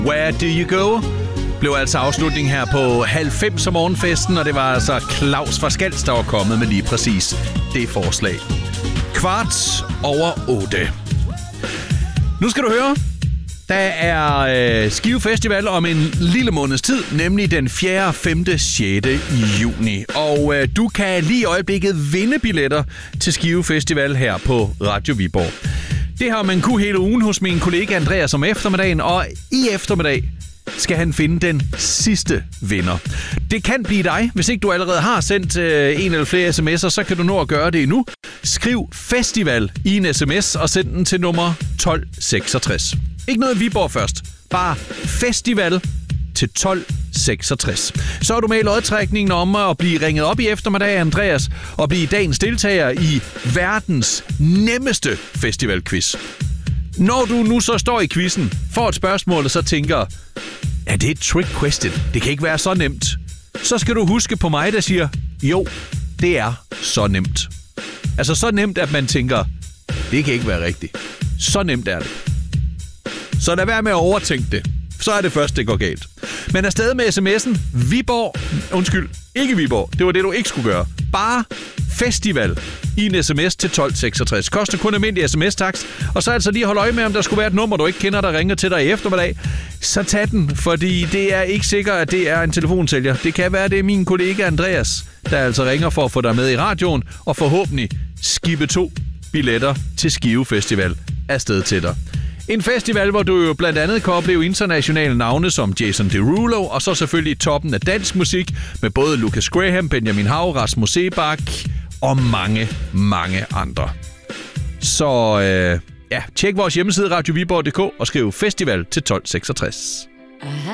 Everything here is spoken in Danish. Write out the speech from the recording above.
Where Do You Go? Blev altså afslutning her på 90 om morgenfesten, og det var altså Claus fra Skals, der var kommet med lige præcis det forslag. 7:15. Nu skal du høre. Der er Skive Festival om en lille måneds tid, nemlig den 4., 5., 6. juni. Og du kan lige i øjeblikket vinde billetter til Skive Festival her på Radio Viborg. Det har man kunne hele ugen hos min kollega Andreas om eftermiddagen, og i eftermiddag skal han finde den sidste vinder. Det kan blive dig. Hvis ikke du allerede har sendt en eller flere sms'er, så kan du nå at gøre det nu. Skriv festival i en sms og send den til nummer 1266. Ikke noget Viborg først. Bare festival til 1266. Så er du med i lodtrækningen om at blive ringet op i eftermiddag, Andreas, og blive dagens deltager i verdens nemmeste festivalquiz. Når du nu så står i quizzen, får et spørgsmål, og så tænker, er det et trick question? Det kan ikke være så nemt. Så skal du huske på mig, der siger, jo, det er så nemt. Altså så nemt, at man tænker, det kan ikke være rigtigt. Så nemt er det. Så lad være med at overtænke det. Så er det først, det går galt. Men afsted med sms'en ikke Viborg. Det var det, du ikke skulle gøre. Bare festival i en sms til 1266. Koster kun almindelig sms-takst. Og så altså lige holde øje med, om der skulle være et nummer, du ikke kender, der ringer til dig i eftermiddag. Så tag den, fordi det er ikke sikkert, at det er en telefonsælger. Det kan være, det er min kollega Andreas, der altså ringer for at få dig med i radioen, og forhåbentlig skibe 2 billetter til Skive Festival afsted til dig. En festival, hvor du jo blandt andet kan opleve internationale navne som Jason Derulo, og så selvfølgelig toppen af dansk musik med både Lucas Graham, Benjamin Hav, Rasmus Seebach og mange, mange andre. Så tjek vores hjemmeside radioviborg.dk og skriv festival til 1266.